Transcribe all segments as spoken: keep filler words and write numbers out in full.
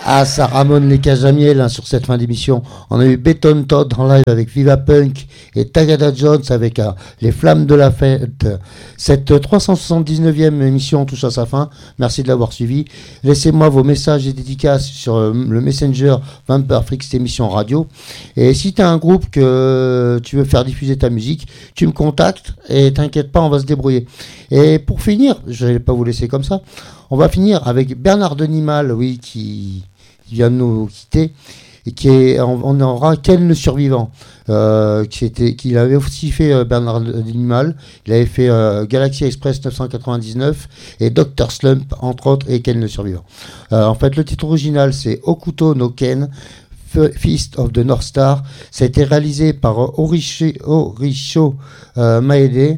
Ah, ça ramène les Cajamiel hein, sur cette fin d'émission. On a eu Béton Todd en live avec Viva Punk et Tagada Jones avec euh, les Flammes de la Fête. Cette trois cent soixante-dix-neuvième émission touche à sa fin. Merci de l'avoir suivi. Laissez-moi vos messages et dédicaces sur euh, le Messenger Vampirefrix émission radio. Et si tu as un groupe que tu veux faire diffuser ta musique, tu me contactes et t'inquiète pas, on va se débrouiller. Et pour finir, je vais pas vous laisser comme ça. On va finir avec Bernard Denimal, oui, qui qui vient de nous quitter et qui est, on aura Ken le survivant euh, qui était, qu'il avait aussi fait euh, Bernard Denimal, il avait fait euh, Galaxy Express neuf cent quatre-vingt-dix-neuf et docteur Slump entre autres et Ken le survivant. Euh, en fait le titre original c'est Okuto no Ken Feast of the North Star. Ça a été réalisé par Orishi, Orisho euh, Maede.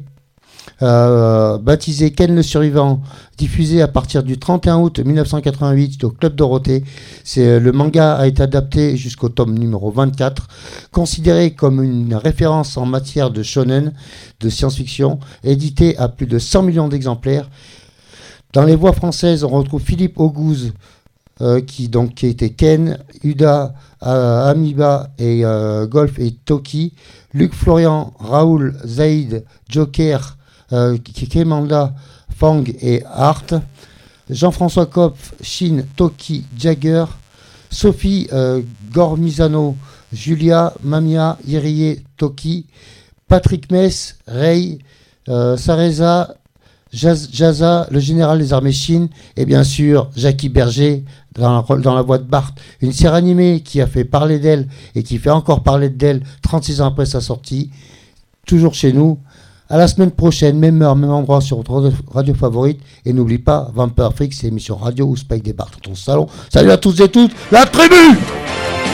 Euh, baptisé Ken le survivant, diffusé à partir du trente et un août mille neuf cent quatre-vingt-huit au Club Dorothée. C'est, le manga a été adapté jusqu'au tome numéro vingt-quatre, considéré comme une référence en matière de shonen, de science-fiction, édité à plus de cent millions d'exemplaires. Dans les voix françaises, on retrouve Philippe Auguste, euh, qui, donc, qui était Ken, Uda, euh, Amiba et euh, Golf et Toki, Luc Florian, Raoul, Zaïd, Joker, Euh, Kemanda, Fang et Art, Jean-François Kopf, Shin, Toki, Jagger, Sophie euh, Gormizano, Julia, Mamia, Irie, Toki, Patrick Mess, Ray, euh, Sareza, Jaz- Jaza, le général des armées Chine, et bien sûr Jackie Berger dans la, dans la voix de Bart, une série animée qui a fait parler d'elle et qui fait encore parler d'elle trente-six ans après sa sortie, toujours chez nous. À la semaine prochaine, même heure, même endroit sur votre radio favorite. Et n'oublie pas, Vampirefrix, c'est l'émission radio où Spike débarque dans ton salon. Salut à tous et toutes, la tribu!